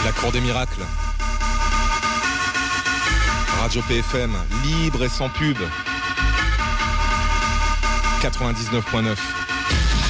La Cour des Miracles. Radio PFM, libre et sans pub. 99.9.